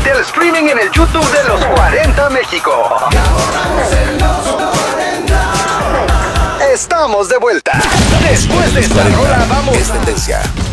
Únete al streaming en el YouTube de los 40 México. Estamos de vuelta. Después de esta rola vamos. Es tendencia.